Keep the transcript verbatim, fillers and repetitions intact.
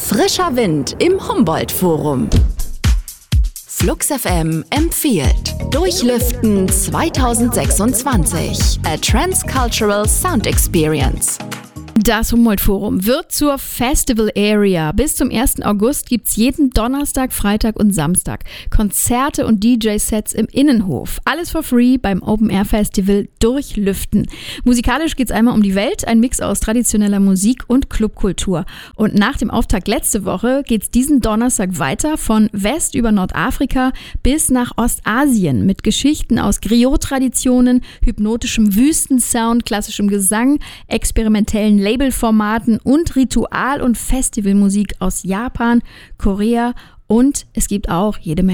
Frischer Wind im Humboldt-Forum. Flux F M empfiehlt Durchlüften zwanzig sechsundzwanzig. A Transcultural Sound Experience. Das Humboldt-Forum wird zur Festival Area. Bis zum ersten August gibt's jeden Donnerstag, Freitag und Samstag Konzerte und D J-Sets im Innenhof. Alles for free beim Open-Air-Festival Durchlüften. Musikalisch geht's einmal um die Welt, ein Mix aus traditioneller Musik und Clubkultur. Und nach dem Auftakt letzte Woche geht's diesen Donnerstag weiter von West über Nordafrika bis nach Ostasien mit Geschichten aus Griot-Traditionen, hypnotischem Wüstensound, klassischem Gesang, experimentellen Labelformaten und Ritual- und Festivalmusik aus Japan, Korea und es gibt auch jede Menge